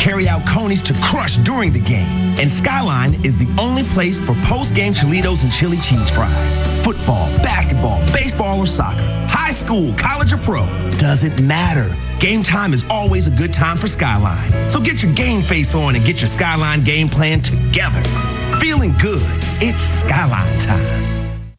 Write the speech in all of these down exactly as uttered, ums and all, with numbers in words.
carry out conies to crush during the game. And Skyline is the only place for post-game Cholitos and chili cheese fries. Football, basketball, baseball, or soccer, high school, college, or pro, doesn't matter. Game time is always a good time for Skyline. So get your game face on and get your Skyline game plan together. Feeling good? It's Skyline time.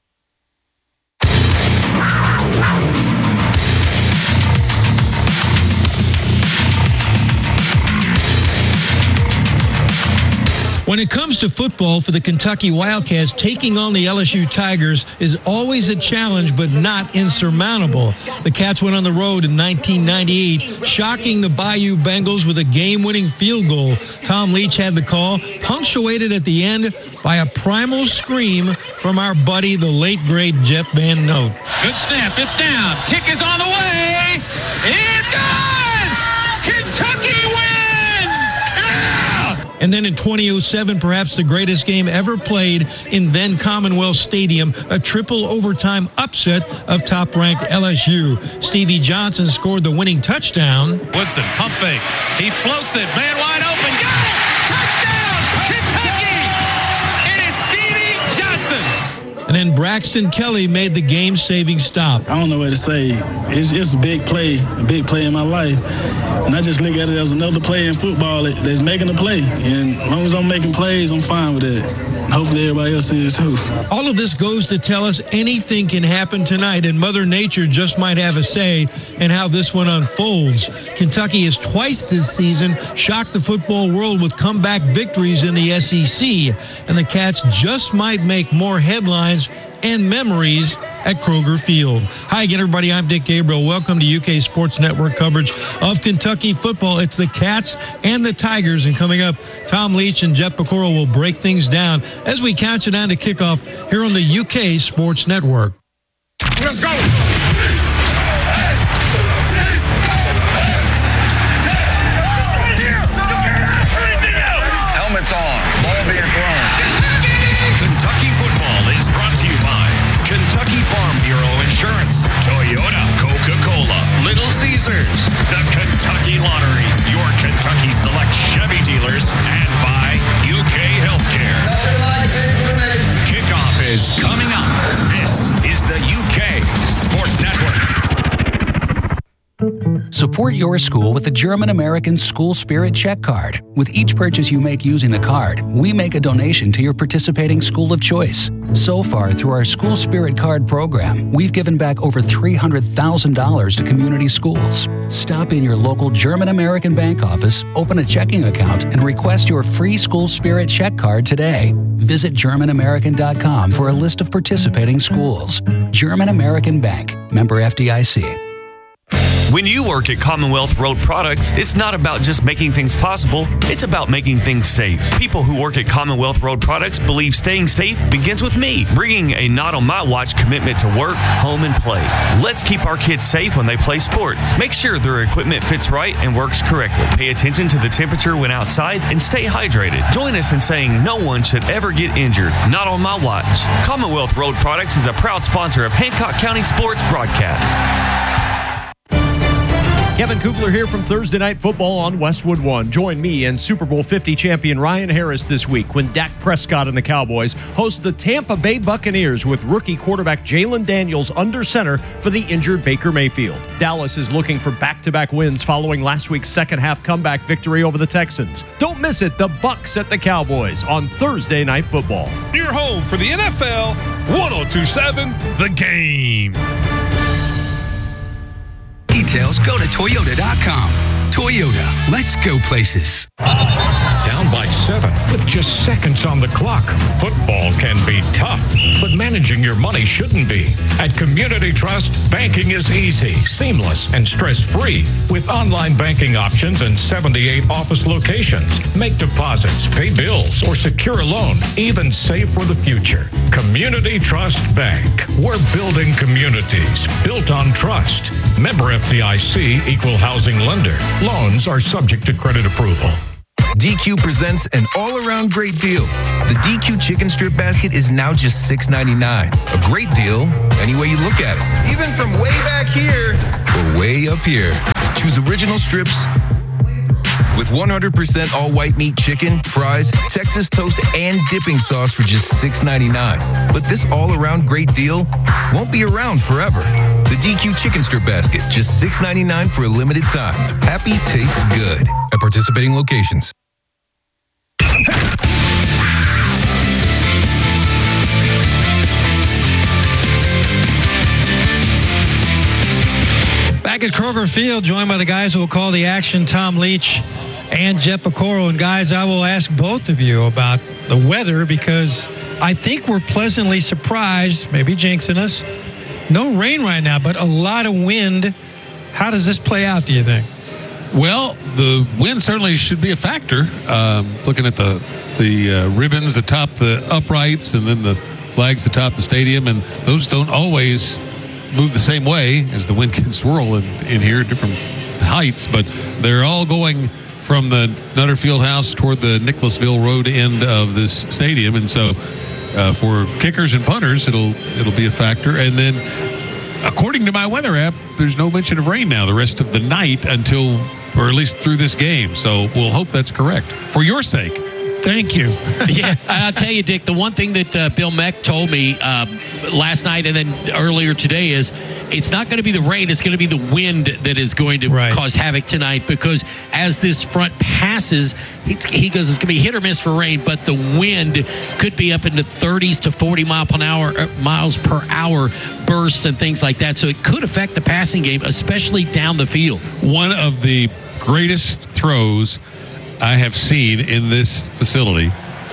When it comes to football for the Kentucky Wildcats, taking on the L S U Tigers is always a challenge, but not insurmountable. The Cats went on the road in nineteen ninety-eight, shocking the Bayou Bengals with a game-winning field goal. Tom Leach had the call, punctuated at the end by a primal scream from our buddy, the late, great Jeff Van Note. Good snap. It's down. Kick is on the way. It's gone! Kentucky wins! And then in twenty oh seven, perhaps the greatest game ever played in then Commonwealth Stadium, a triple overtime upset of top-ranked L S U. Stevie Johnson scored the winning touchdown. Woodson, pump fake. He floats it. Man wide open. Got it! Touchdown! Kentucky! It is Stevie Johnson! And then Braxton Kelly made the game-saving stop. I don't know what to say. It's just a big play, a big play in my life. And I just look at it as another play in football that's making a play. And as long as I'm making plays, I'm fine with it. Hopefully everybody else is too. All of this goes to tell us anything can happen tonight, and Mother Nature just might have a say in how this one unfolds. Kentucky has twice this season shocked the football world with comeback victories in the S E C, and the Cats just might make more headlines and memories at Kroger Field. Hi again, everybody. I'm Dick Gabriel. Welcome to U K Sports Network coverage of Kentucky football. It's the Cats and the Tigers, and coming up, Tom Leach and Jeff Pecoro will break things down as we count it down to kickoff here on the U K Sports Network. Let's go! Helmets on. Ball being thrown. Kentucky football is brought to you by Kentucky Farm Bureau Insurance, Toyota, Coca-Cola, Little Caesars, the Kentucky Lottery, your Kentucky Select Chevy dealers, and by U K Healthcare. Kickoff is coming up. This is the U K Sports Network. Support your school with the German-American School Spirit Check Card. With each purchase you make using the card, we make a donation to your participating school of choice. So far, through our School Spirit Card program, we've given back over three hundred thousand dollars to community schools. Stop in your local German-American bank office, open a checking account, and request your free School Spirit Check Card today. Visit German American dot com for a list of participating schools. German American Bank, member F D I C. When you work at Commonwealth Road Products, it's not about just making things possible, it's about making things safe. People who work at Commonwealth Road Products believe staying safe begins with me, bringing a not on my watch commitment to work, home, and play. Let's keep our kids safe when they play sports. Make sure their equipment fits right and works correctly. Pay attention to the temperature when outside and stay hydrated. Join us in saying no one should ever get injured. Not on my watch. Commonwealth Road Products is a proud sponsor of Hancock County Sports Broadcast. Kevin Kugler here from Thursday Night Football on Westwood One. Join me and Super Bowl fifty champion Ryan Harris this week when Dak Prescott and the Cowboys host the Tampa Bay Buccaneers with rookie quarterback Jalen Daniels under center for the injured Baker Mayfield. Dallas is looking for back-to-back wins following last week's second-half comeback victory over the Texans. Don't miss it, the Bucs at the Cowboys on Thursday Night Football. Your home for the N F L, one oh two point seven The Game. Details, go to Toyota dot com. Toyota, let's go places. Down by seven with just seconds on the clock. Football can be tough, but managing your money shouldn't be. At Community Trust, banking is easy, seamless, and stress-free with online banking options in seventy-eight office locations. Make deposits, pay bills, or secure a loan, even save for the future. Community Trust Bank. We're building communities built on trust. Member F D I C, Equal Housing Lender. Loans are subject to credit approval. D Q presents an all-around great deal. The D Q chicken strip basket is now just six ninety-nine. A great deal any way you look at it. Even from way back here or way up here. Choose original strips, With one hundred percent all-white meat chicken, fries, Texas toast, and dipping sauce for just six ninety-nine. But this all-around great deal won't be around forever. The D Q Chicken Strip Basket, just six ninety-nine for a limited time. Happy tastes good at participating locations. Back at Kroger Field, joined by the guys who will call the action, Tom Leach and Jeff Piecoro. And guys, I will ask both of you about the weather because I think we're pleasantly surprised, maybe jinxing us. No rain right now, but a lot of wind. How does this play out, do you think? Well, the wind certainly should be a factor. Um, looking at the the uh, ribbons atop the uprights and then the flags atop the stadium, and those don't always move the same way as the wind can swirl in, in here, different heights, but they're all going from the Nutter Fieldhouse toward the Nicholasville Road end of this stadium, and so uh, for kickers and punters, it'll it'll be a factor. And then, according to my weather app, there's no mention of rain now the rest of the night until, or at least through this game. So we'll hope that's correct for your sake. Thank you. Yeah, I'll tell you, Dick, the one thing that uh, Bill Meck told me um, last night and then earlier today is it's not going to be the rain, it's going to be the wind that is going to right. cause havoc tonight, because as this front passes, he, he goes, it's going to be hit or miss for rain, but the wind could be up into thirties to forty mile per hour, uh, miles per hour bursts and things like that. So it could affect the passing game, especially down the field. One of the greatest throws I have seen in this facility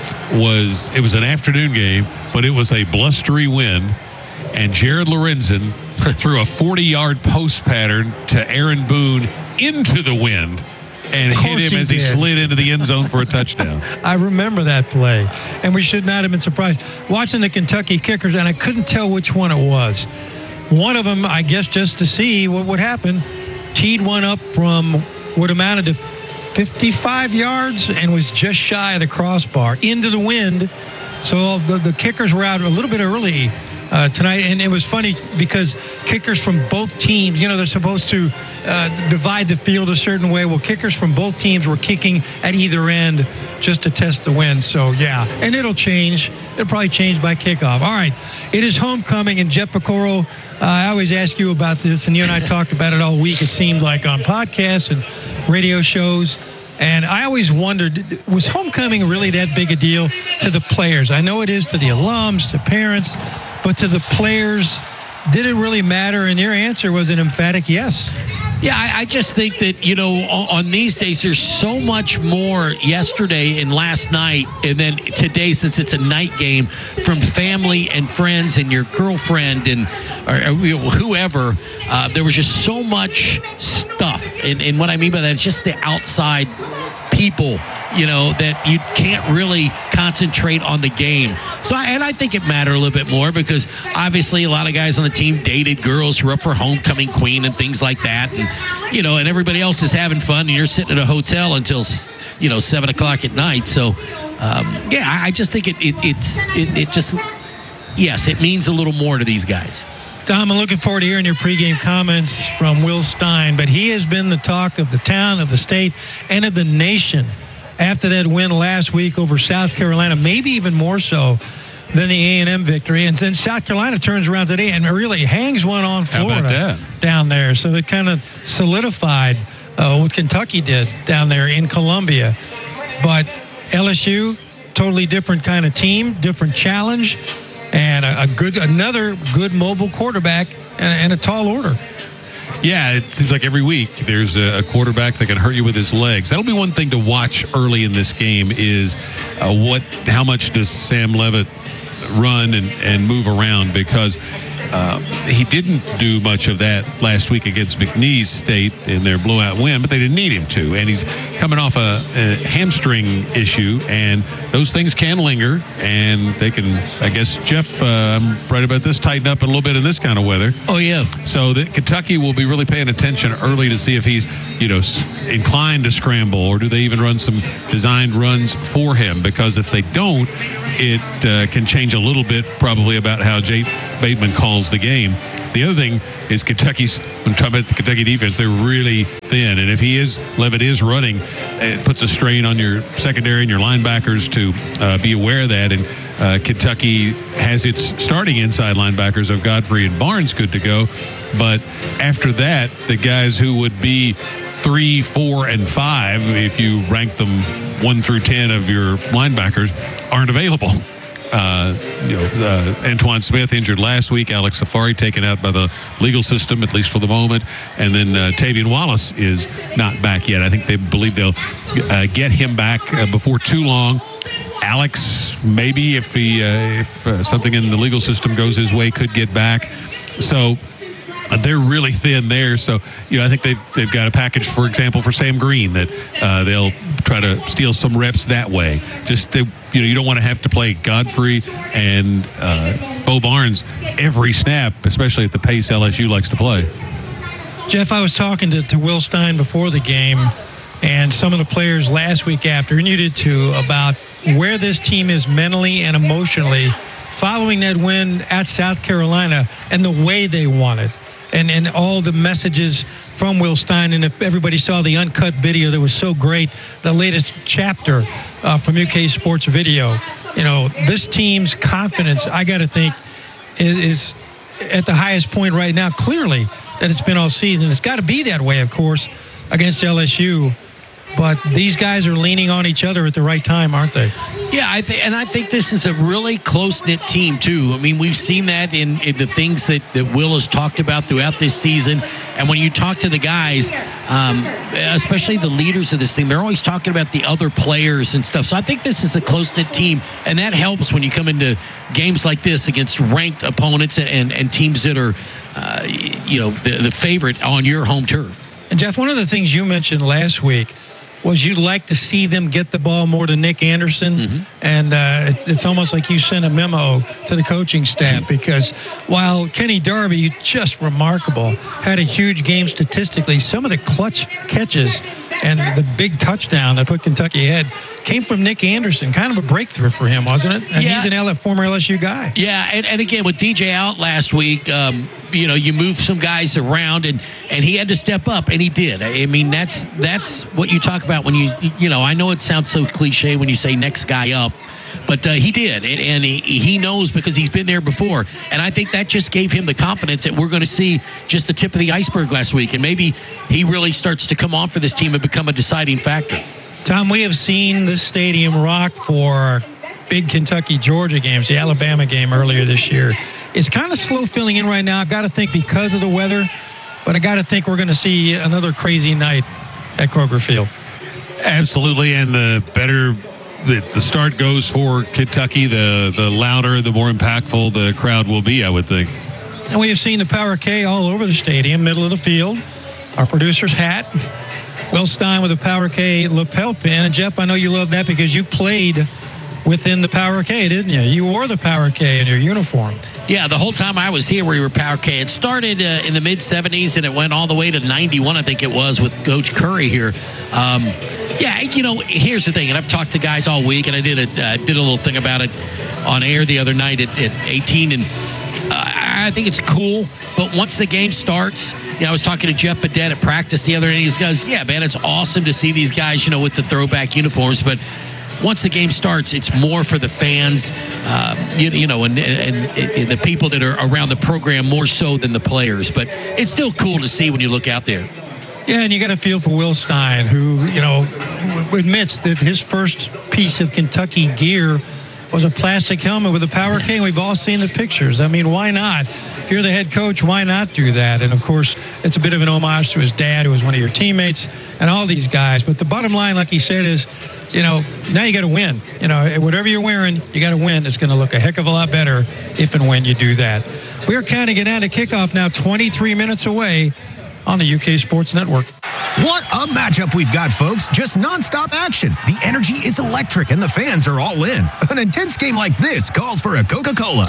was, it was an afternoon game, but it was a blustery wind, and Jared Lorenzen threw a forty-yard post pattern to Aaron Boone into the wind and hit him he as he did. slid into the end zone for a touchdown. I remember that play, and we should not have been surprised. Watching the Kentucky kickers, and I couldn't tell which one it was. One of them, I guess just to see what would happen, teed one up from what amounted to fifty-five yards and was just shy of the crossbar into the wind. So the, the kickers were out a little bit early uh, tonight. And it was funny because kickers from both teams, you know, they're supposed to uh, divide the field a certain way. Well, kickers from both teams were kicking at either end just to test the wind. So, yeah, and it'll change. It'll probably change by kickoff. All right, it is homecoming, and Jeff Piecoro, uh, I always ask you about this, and you and I talked about it all week, it seemed like, on podcasts and radio shows. And I always wondered, was homecoming really that big a deal to the players? I know it is to the alums, to parents, but to the players, did it really matter? And your answer was an emphatic yes. Yeah, I, I just think that, you know, on, on these days, there's so much more yesterday and last night, and then today, since it's a night game, from family and friends and your girlfriend and or, or whoever. Uh, there was just so much stuff. And, and what I mean by that is just the outside people, you know, that you can't really concentrate on the game. So, I, and I think it mattered a little bit more because obviously a lot of guys on the team dated girls who were up for homecoming queen and things like that. And, you know, and everybody else is having fun and you're sitting at a hotel until, you know, seven o'clock at night. So, um, yeah, I, I just think it, it, it's, it, it just, yes, it means a little more to these guys. Tom, I'm looking forward to hearing your pregame comments from Will Stein, but he has been the talk of the town, of the state, and of the nation after that win last week over South Carolina, maybe even more so than the A and M victory. And then South Carolina turns around today and really hangs one on Florida down there. So it kind of solidified uh, what Kentucky did down there in Columbia. But L S U, totally different kind of team, different challenge. And a, a good, another good mobile quarterback and, and a tall order. Yeah, it seems like every week there's a, a quarterback that can hurt you with his legs. That'll be one thing to watch early in this game is uh, what, how much does Sam Leavitt run and, and move around, because uh, he didn't do much of that last week against McNeese State in their blowout win, but they didn't need him to. And he's coming off a, a hamstring issue, and those things can linger, and they can, I guess, Jeff, uh, I'm right about this, tighten up a little bit in this kind of weather. Oh, yeah. So that Kentucky will be really paying attention early to see if he's, you know, inclined to scramble, or do they even run some designed runs for him? Because if they don't, it uh, can change a little bit probably about how Jay Bateman calls the game. The other thing is Kentucky's, when talking about the Kentucky defense, they're really thin. And if he is, Levitt is running, it puts a strain on your secondary and your linebackers to uh, be aware of that. And uh, Kentucky has its starting inside linebackers of Godfrey and Barnes good to go. But after that, the guys who would be three, four, and five, if you rank them one through ten of your linebackers, aren't available. Uh, you know, uh, Antoine Smith injured last week. Alex Safari taken out by the legal system, at least for the moment. And then uh, Tavian Wallace is not back yet. I think they believe they'll uh, get him back uh, before too long. Alex, maybe if he uh, if uh, something in the legal system goes his way, could get back. So uh, they're really thin there. So you know, I think they've they've got a package, for example, for Sam Green that uh, they'll try to steal some reps that way. Just to, you know, you don't want to have to play Godfrey and uh, Bo Barnes every snap, especially at the pace L S U likes to play. Jeff, I was talking to, to Will Stein before the game and some of the players last week after, and you did too, about where this team is mentally and emotionally following that win at South Carolina and the way they won it. And, and all the messages from Will Stein. And if everybody saw the uncut video that was so great, the latest chapter uh, from U K Sports Video, you know, this team's confidence, I got to think, is, is at the highest point right now, clearly, that it's been all season. It's got to be that way, of course, against L S U. But these guys are leaning on each other at the right time, aren't they? Yeah, I think, and I think this is a really close-knit team, too. I mean, we've seen that in, in the things that, that Will has talked about throughout this season. And when you talk to the guys, um, especially the leaders of this team, they're always talking about the other players and stuff. So I think this is a close-knit team, and that helps when you come into games like this against ranked opponents and, and teams that are, uh, you know, the, the favorite on your home turf. And, Jeff, one of the things you mentioned last week was you'd like to see them get the ball more to Nick Anderson. Mm-hmm. And uh, it, it's almost like you sent a memo to the coaching staff, because while Kenny Darby, just remarkable, had a huge game statistically, some of the clutch catches and the big touchdown that put Kentucky ahead came from Nick Anderson. Kind of a breakthrough for him, wasn't it? And yeah. he's an L- former L S U guy. Yeah, and, and again, with D J out last week, um, you know, you move some guys around, and, and he had to step up, and he did. I mean, that's that's what you talk about when you, you know, I know it sounds so cliche when you say next guy up, but uh, he did, and, and he, he knows because he's been there before. And I think that just gave him the confidence that we're going to see just the tip of the iceberg last week, and maybe he really starts to come on for this team and become a deciding factor. Tom, we have seen this stadium rock for big Kentucky-Georgia games, the Alabama game earlier this year. It's kind of slow filling in right now. I've got to think because of the weather, but I got to think we're going to see another crazy night at Kroger Field. Absolutely, and the better the, the start goes for Kentucky, the, the louder, the more impactful the crowd will be, I would think. And we have seen the Power K all over the stadium, middle of the field. Our producer's hat. Will Stein with a Power K lapel pin. And, Jeff, I know you love that because you played within the Power K, didn't you? You wore the Power K in your uniform. Yeah, the whole time I was here, we were Power K. It started uh, in the mid seventies, and it went all the way to ninety-one, I think it was, with Coach Curry here. Um, yeah, you know, here's the thing, and I've talked to guys all week, and I did a, uh, did a little thing about it on air the other night at, at eighteen, and uh, I think it's cool, but once the game starts, you know, I was talking to Jeff Badet at practice the other day, and he goes, yeah, man, it's awesome to see these guys, you know, with the throwback uniforms, but once the game starts, it's more for the fans, uh, you, you know, and, and, and the people that are around the program more so than the players. But it's still cool to see when you look out there. Yeah, and you got to feel for Will Stein, who, you know, admits that his first piece of Kentucky gear was a plastic helmet with a Power K. We've all seen the pictures. I mean, why not? If you're the head coach, why not do that? And, of course, it's a bit of an homage to his dad, who was one of your teammates, and all these guys. But the bottom line, like he said, is, you know, now you got to win. You know, whatever you're wearing, you got to win. It's going to look a heck of a lot better if and when you do that. We are counting it down to kickoff now, twenty-three minutes away on the U K Sports Network. What a matchup we've got, folks. Just nonstop action. The energy is electric and the fans are all in. An intense game like this calls for a Coca-Cola.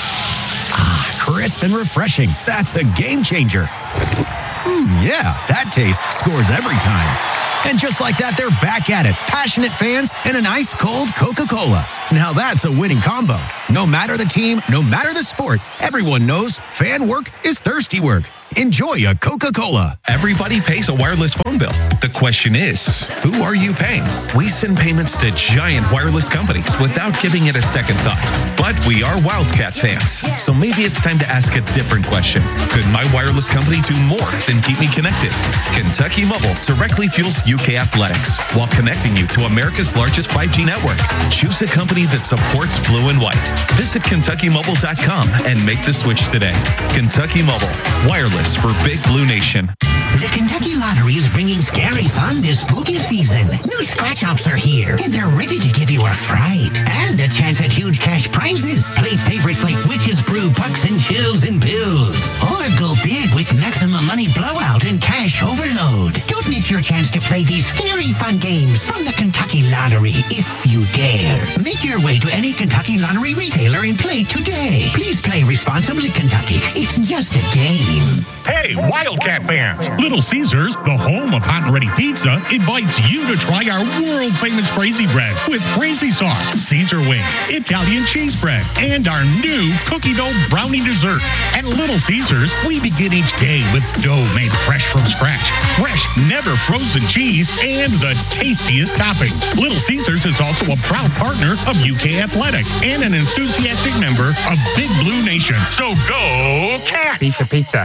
Ah, crisp and refreshing. That's a game changer. Mm, yeah, that taste scores every time. And just like that, they're back at it. Passionate fans and an ice-cold Coca-Cola. Now that's a winning combo. No matter the team, no matter the sport, everyone knows fan work is thirsty work. Enjoy a Coca-Cola. Everybody pays a wireless phone bill. The question is, who are you paying? We send payments to giant wireless companies without giving it a second thought. But we are Wildcat fans, so maybe it's time to ask a different question. Could my wireless company do more than keep me connected? Kentucky Mobile directly fuels U K athletics while connecting you to America's largest five G network. Choose a company that supports blue and white. Visit Kentucky Mobile dot com and make the switch today. Kentucky Mobile, wireless for Big Blue Nation. The Kentucky Lottery is bringing scary fun this spooky season. New scratch-offs are here, and they're ready to give you a fright. And a chance at huge cash prizes. Play favorites like Witch's Brew, Pucks and Chills and Bills. Or go big with Maximum Money Blowout and Cash Overload. Don't miss your chance to play these scary fun games from the Kentucky Lottery, if you dare. Make your way to any Kentucky Lottery retailer and play today. Please play responsibly, Kentucky. It's just a game. Hey, Wildcat fans! Little Caesars, the home of hot and ready pizza, invites you to try our world-famous Crazy Bread with crazy sauce, Caesar wings, Italian cheese bread, and our new cookie dough brownie dessert. At Little Caesars, we begin each day with dough made fresh from scratch, fresh, never frozen cheese, and the tastiest toppings. Little Caesars is also a proud partner of U K Athletics and an enthusiastic member of Big Blue Nation. So go Cats! Pizza, pizza.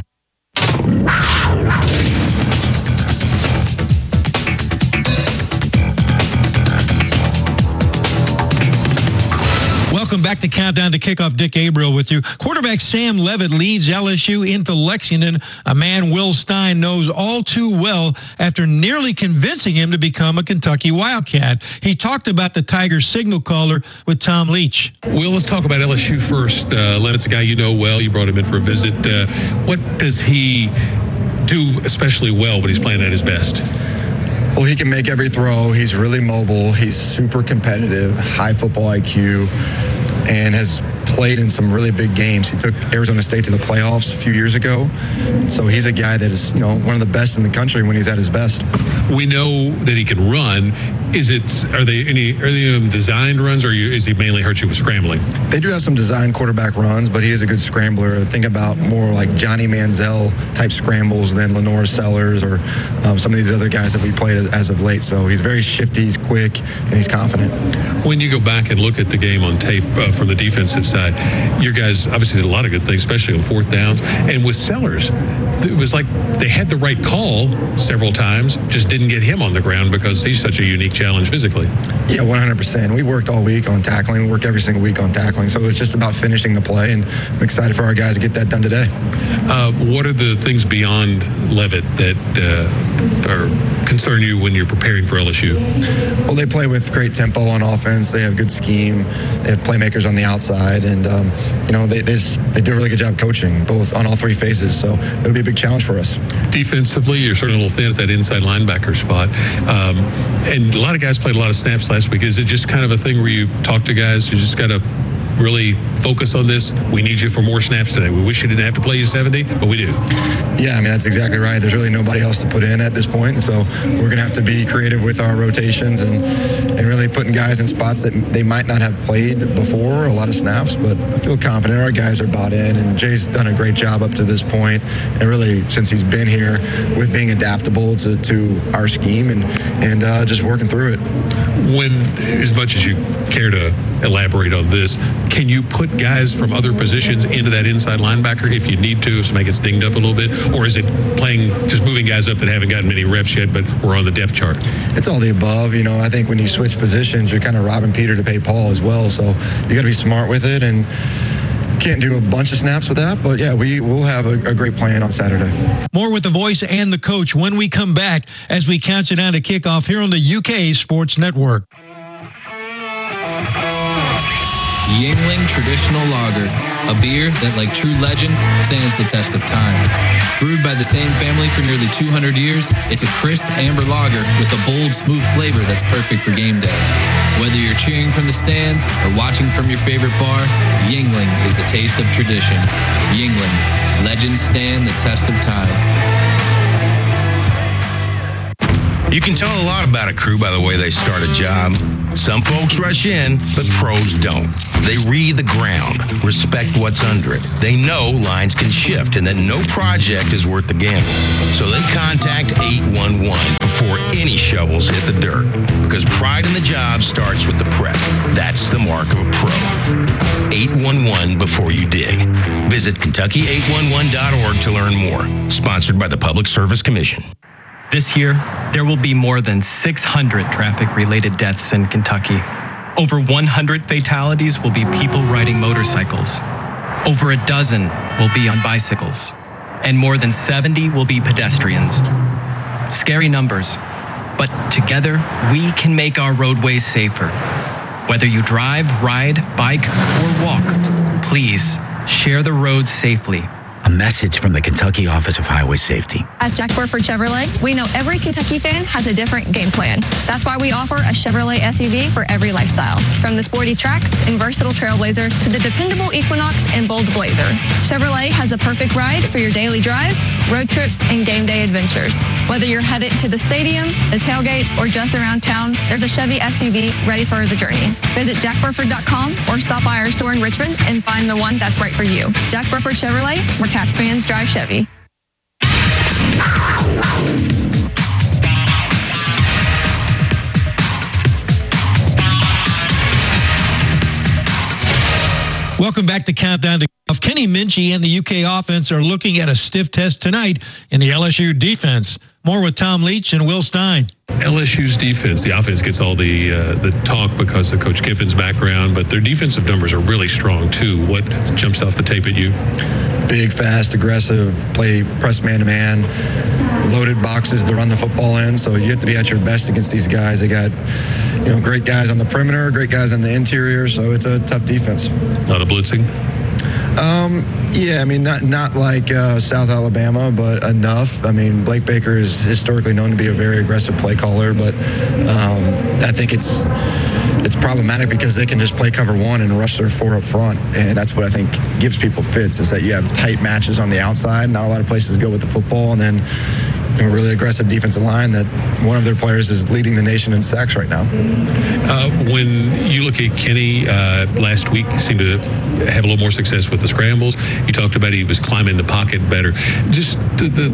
Welcome back to Countdown to Kickoff. Dick Gabriel with you. Quarterback Sam Levitt leads L S U into Lexington, a man Will Stein knows all too well after nearly convincing him to become a Kentucky Wildcat. He talked about the Tiger signal caller with Tom Leach. Will, let's talk about L S U first. Uh, Levitt's a guy you know well. You brought him in for a visit. Uh, what does he do especially well when he's playing at his best? Well, he can make every throw. He's really mobile. He's super competitive, high football I Q, and has played in some really big games. He took Arizona State to the playoffs a few years ago. So he's a guy that is, you know, one of the best in the country when he's at his best. We know that he can run. Is it, are they any, are they um, designed runs, or you, is he mainly hurt you with scrambling? They do have some designed quarterback runs, but he is a good scrambler. Think about more like Johnny Manziel type scrambles than Lenore Sellers or um, some of these other guys that we played as, as of late. So he's very shifty, he's quick, and he's confident. When you go back and look at the game on tape uh, from the defensive side, your guys obviously did a lot of good things, especially on fourth downs. And with Sellers, it was like they had the right call several times, just didn't get him on the ground because he's such a unique challenge physically. Yeah, one hundred percent. We worked all week on tackling. We work every single week on tackling. So it's just about finishing the play, and I'm excited for our guys to get that done today. Uh, what are the things beyond Levitt that uh, are concern you when you're preparing for L S U? Well, they play with great tempo on offense. They have good scheme. They have playmakers on the outside, and um, you know they they, just, they do a really good job coaching both on all three phases. So it'll be a big challenge for us. Defensively, you're sort of a little thin at that inside linebacker spot, um, and a lot of guys played a lot of snaps last week. Is it just kind of a thing where you talk to guys, you just got to really focus on this? We need you for more snaps today. We wish you didn't have to play you seventy, but we do. Yeah, I mean, that's exactly right. There's really nobody else to put in at this point. So we're going to have to be creative with our rotations and, and really putting guys in spots that they might not have played before, a lot of snaps, but I feel confident our guys are bought in, and Jay's done a great job up to this point, and really since he's been here with being adaptable to, to our scheme and, and uh, just working through it. When, as much as you care to elaborate on this, can you put guys from other positions into that inside linebacker if you need to, so make it dinged up a little bit? Or is it playing, just moving guys up that haven't gotten many reps yet, but we're on the depth chart? It's all the above. You know, I think when you switch positions, you're kind of robbing Peter to pay Paul as well. So you got to be smart with it, and can't do a bunch of snaps with that. But yeah, we will have a, a great plan on Saturday. More with the voice and the coach when we come back as we count you down to kickoff here on the U K Sports Network. Yuengling Traditional Lager, a beer that, like true legends, stands the test of time. Brewed by the same family for nearly two hundred years, it's a crisp amber lager with a bold, smooth flavor that's perfect for game day. Whether you're cheering from the stands or watching from your favorite bar, Yuengling is the taste of tradition. Yuengling, legends stand the test of time. You can tell a lot about a crew by the way they start a job. Some folks rush in, but pros don't. They read the ground, respect what's under it. They know lines can shift and that no project is worth the gamble. So they contact eight one one before any shovels hit the dirt. Because pride in the job starts with the prep. That's the mark of a pro. eight one one before you dig. Visit Kentucky eight one one dot org to learn more. Sponsored by the Public Service Commission. This year, there will be more than six hundred traffic-related deaths in Kentucky. Over one hundred fatalities will be people riding motorcycles. Over a dozen will be on bicycles. And more than seventy will be pedestrians. Scary numbers, but together we can make our roadways safer. Whether you drive, ride, bike, or walk, please share the roads safely. A message from the Kentucky Office of Highway Safety. At Jack Burford Chevrolet, we know every Kentucky fan has a different game plan. That's why we offer a Chevrolet S U V for every lifestyle. From the sporty Trax and versatile Trailblazer to the dependable Equinox and bold Blazer. Chevrolet has a perfect ride for your daily drive, road trips, and game day adventures. Whether you're headed to the stadium, the tailgate, or just around town, there's a Chevy S U V ready for the journey. Visit jack burford dot com or stop by our store in Richmond and find the one that's right for you. Jack Burford Chevrolet, where Cats fans drive Chevy. Welcome back to Countdown to Golf. Kenny Minchey and the U K offense are looking at a stiff test tonight in the L S U defense. More with Tom Leach and Will Stein. L S U's defense, the offense gets all the uh, the talk because of Coach Kiffin's background, but their defensive numbers are really strong too. What jumps off the tape at you? Big, fast, aggressive, play press man-to-man, loaded boxes to run the football in. So you have to be at your best against these guys. They got, you know, great guys on the perimeter, great guys on the interior. So it's a tough defense. A lot of blitzing? Um, yeah, I mean, not not like uh, South Alabama, but enough. I mean, Blake Baker is historically known to be a very aggressive play caller, but um, I think it's it's problematic because they can just play cover one and rush their four up front, and that's what I think gives people fits, is that you have tight matches on the outside, not a lot of places to go with the football, and then a really aggressive defensive line that one of their players is leading the nation in sacks right now. Uh, when you look at Kenny uh, last week, he seemed to have a little more success with the scrambles. You talked about he was climbing the pocket better. Just the, the,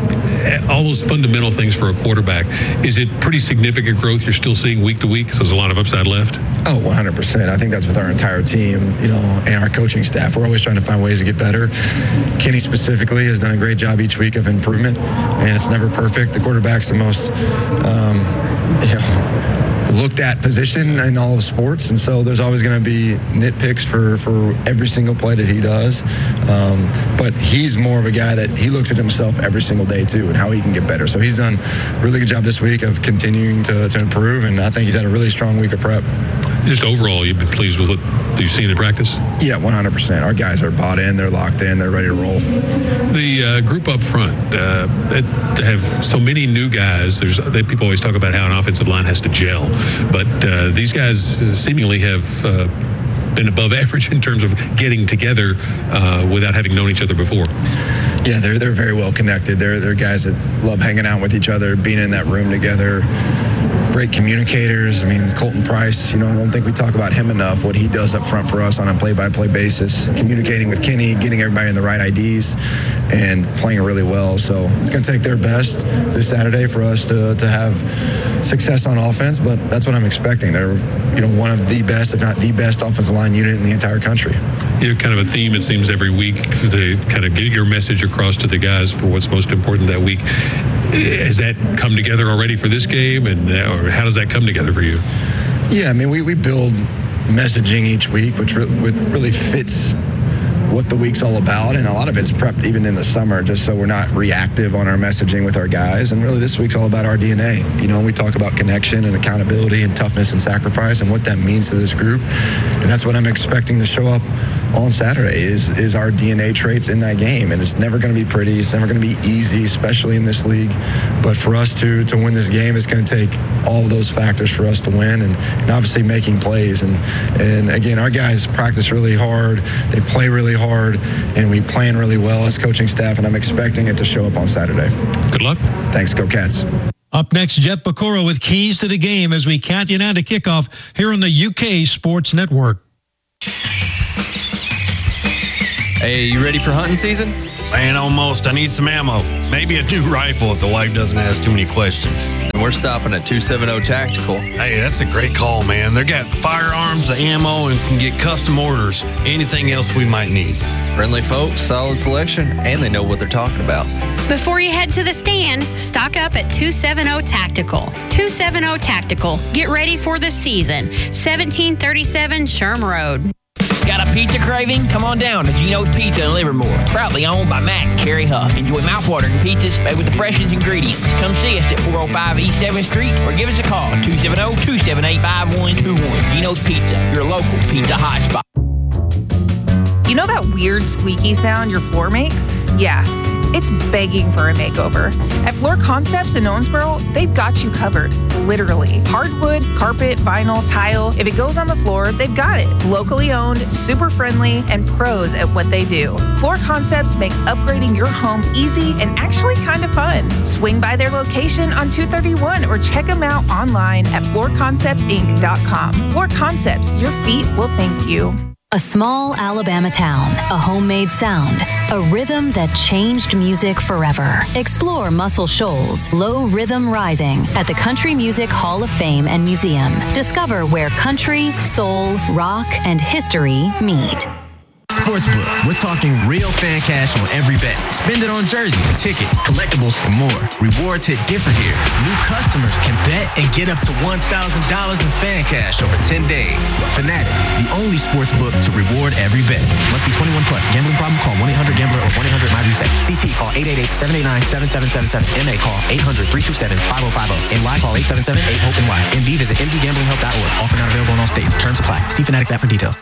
the all those fundamental things for a quarterback. Is it pretty significant growth you're still seeing week to week? So there's a lot of upside left? Oh, one hundred percent. I think that's with our entire team, you know, and our coaching staff. We're always trying to find ways to get better. Kenny specifically has done a great job each week of improvement, and it's never perfect. The quarterback's the most, um, you know, looked at position in all of sports, and so there's always going to be nitpicks for, for every single play that he does. Um, but he's more of a guy that he looks at himself every single day too, and how he can get better. So he's done a really good job this week of continuing to, to improve, and I think he's had a really strong week of prep. Just overall, you've been pleased with what you've seen in practice? Yeah, one hundred percent. Our guys are bought in, they're locked in, they're ready to roll. The uh, group up front, uh, to have so many new guys, there's they, people always talk about how an offensive line has to gel, but uh, these guys seemingly have uh, been above average in terms of getting together uh, without having known each other before. Yeah, they're they're very well connected. They're they're guys that love hanging out with each other, being in that room together. Great communicators. I mean, Colton Price, you know, I don't think we talk about him enough, what he does up front for us on a play-by-play basis, communicating with Kenny, getting everybody in the right I Ds, and playing really well. So it's going to take their best this Saturday for us to, to have success on offense, but that's what I'm expecting. They're, you know, one of the best, if not the best offensive line unit in the entire country. You know, kind of a theme, it seems, every week to kind of get your message across to the guys for what's most important that week. Has that come together already for this game, and or how does that come together for you? Yeah, I mean, we, we build messaging each week, which re- with really fits what the week's all about, and a lot of it's prepped even in the summer, just so we're not reactive on our messaging with our guys. And really, this week's all about our D N A. You know, we talk about connection and accountability and toughness and sacrifice and what that means to this group, and that's what I'm expecting to show up on Saturday is is our D N A traits in that game. And it's never going to be pretty, it's never going to be easy, especially in this league, but for us to to win this game, it's going to take all of those factors for us to win, and, and obviously making plays. And and again, our guys practice really hard, they play really hard, and we plan really well as coaching staff, and I'm expecting it to show up on Saturday. Good luck. Thanks. Go Cats. Up next, Jeff Piecoro with keys to the game as we count you down to kickoff here on the U K Sports Network. Hey, you ready for hunting season? Man, almost. I need some ammo. Maybe a new rifle if the wife doesn't ask too many questions. And we're stopping at two seventy Tactical. Hey, that's a great call, man. They got the firearms, the ammo, and can get custom orders. Anything else we might need. Friendly folks, solid selection, and they know what they're talking about. Before you head to the stand, stock up at two seventy Tactical. two seventy Tactical. Get ready for the season. seventeen thirty-seven Sherm Road. Got a pizza craving? Come on down to Gino's Pizza in Livermore. Proudly owned by Matt and Carrie Huff. Enjoy mouthwatering pizzas made with the freshest ingredients. Come see us at four oh five East seventh Street or give us a call at two seven zero, two seven eight, five one two one. Gino's Pizza, your local pizza hotspot. You know that weird squeaky sound your floor makes? Yeah, it's begging for a makeover. At Floor Concepts in Owensboro, they've got you covered, literally. Hardwood, carpet, vinyl, tile, if it goes on the floor, they've got it. Locally owned, super friendly, and pros at what they do. Floor Concepts makes upgrading your home easy and actually kind of fun. Swing by their location on two thirty-one or check them out online at floor concepts inc dot com. Floor Concepts, your feet will thank you. A small Alabama town, a homemade sound, a rhythm that changed music forever. Explore Muscle Shoals, Low Rhythm Rising at the Country Music Hall of Fame and Museum. Discover where country, soul, rock, and history meet. Sportsbook, we're talking real fan cash on every bet. Spend it on jerseys, tickets, collectibles, and more. Rewards hit different here. New customers can bet and get up to one thousand dollars in fan cash over ten days. Fanatics, the only sportsbook to reward every bet. Must be twenty-one plus. Gambling problem? Call one eight hundred gambler or one eight hundred my reset. C T, call eight eight eight, seven eight nine, seven seven seven seven. M A, call eight hundred, three two seven, five oh five oh. N Y, call eight seven seven, eight hope N Y. M D, visit m d gambling help dot org. Offer not available in all states. Terms apply. See Fanatics app for details.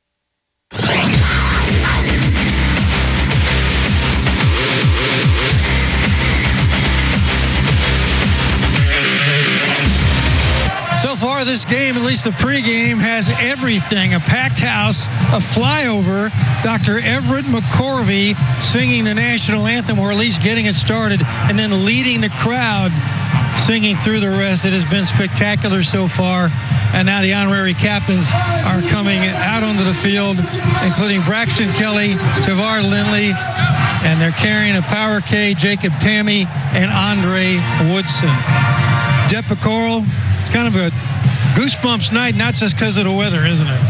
So far, this game, at least the pregame, has everything. A packed house, a flyover, Doctor Everett McCorvey singing the national anthem, or at least getting it started, and then leading the crowd singing through the rest. It has been spectacular so far. And now the honorary captains are coming out onto the field, including Braxton Kelly, Tavar Lindley, and they're carrying a Power K, Jacob Tammy, and Andre Woodson. Jeff Piecoro, it's kind of a goosebumps night, not just because of the weather, isn't it?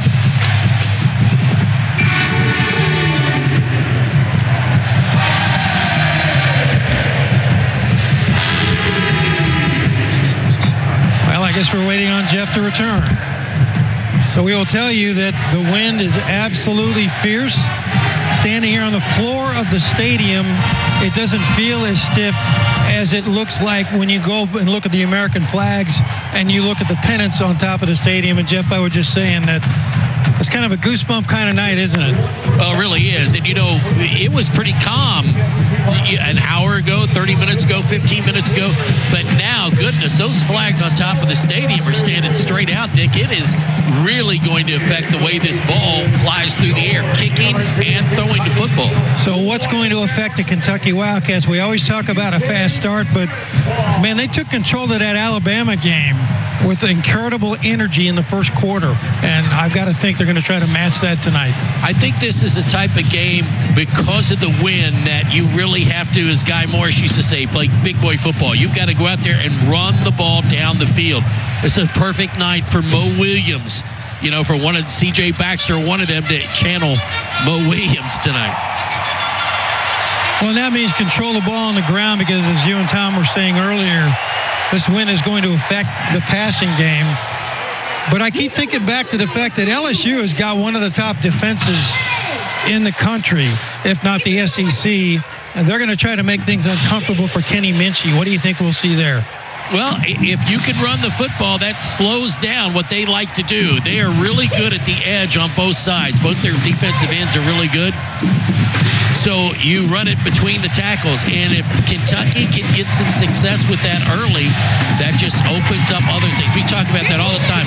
Well, I guess we're waiting on Jeff to return. So we will tell you that the wind is absolutely fierce. Standing here on the floor of the stadium, it doesn't feel as stiff as it looks like when you go and look at the American flags and you look at the pennants on top of the stadium. And Jeff, I was just saying that it's kind of a goosebump kind of night, isn't it? Well, it really is. And, you know, it was pretty calm an hour ago, thirty minutes ago, fifteen minutes ago. But now, goodness, those flags on top of the stadium are standing straight out, Dick. It is really going to affect the way this ball flies through the air, kicking and throwing the football. So what's going to affect the Kentucky Wildcats? We always talk about a fast start, but, man, they took control of that Alabama game with incredible energy in the first quarter. And I've got to think they're going to try to match that tonight. I think this is the type of game, because of the wind, that you really have to, as Guy Morris used to say, play big boy football. You've got to go out there and run the ball down the field. It's a perfect night for Mo Williams, you know, for one of C J Baxter, one of them to channel Mo Williams tonight. Well, that means control the ball on the ground, because as you and Tom were saying earlier, this win is going to affect the passing game. But I keep thinking back to the fact that L S U has got one of the top defenses in the country, if not the S E C, and they're going to try to make things uncomfortable for Kenny Minchey. What do you think we'll see there? Well, if you can run the football, that slows down what they like to do. They are really good at the edge on both sides. Both their defensive ends are really good. So you run it between the tackles, and if Kentucky can get some success with that early, that just opens up other things. We talk about that all the time. Establish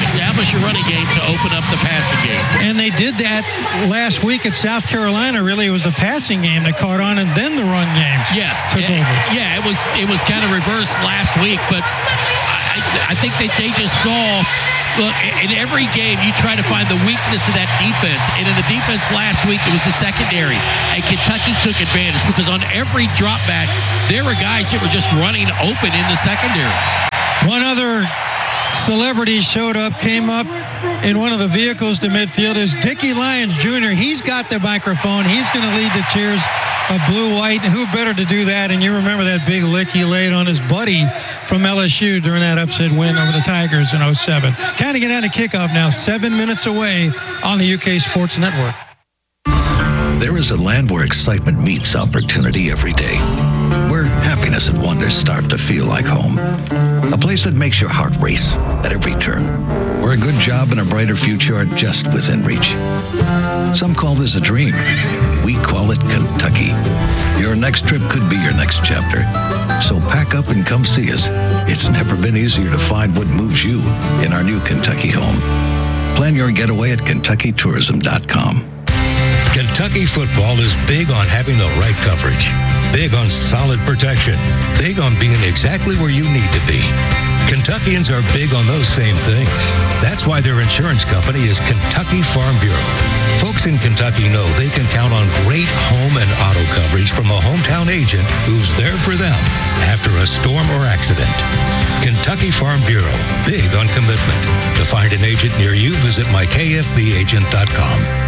establish your running game to open up the passing game. And they did that last week at South Carolina. Really, it was a passing game that caught on, and then the run game. Yes, took yeah, over. yeah, it was it was kind of reversed last week, but I, I think that they just saw. Look, in every game, you try to find the weakness of that defense. And in the defense last week, it was the secondary. And Kentucky took advantage because on every drop back, there were guys that were just running open in the secondary. One other celebrity showed up, came up in one of the vehicles to midfield is Dickie Lyons Junior He's got the microphone. He's going to lead the cheers of blue-white. Who better to do that? And you remember that big lick he laid on his buddy from L S U during that upset win over the Tigers in oh seven. Kind of get out of kickoff now, seven minutes away on the U K Sports Network. There is a land where excitement meets opportunity every day, where happiness and wonder start to feel like home. A place that makes your heart race at every turn, where a good job and a brighter future are just within reach. Some call this a dream. We call it Kentucky. Your next trip could be your next chapter. So pack up and come see us. It's never been easier to find what moves you in our new Kentucky home. Plan your getaway at Kentucky Tourism dot com. Kentucky football is big on having the right coverage, big on solid protection, big on being exactly where you need to be. Kentuckians are big on those same things. That's why their insurance company is Kentucky Farm Bureau. Folks in Kentucky know they can count on great home and auto coverage from a hometown agent who's there for them after a storm or accident. Kentucky Farm Bureau, big on commitment. To find an agent near you, visit my K F B agent dot com.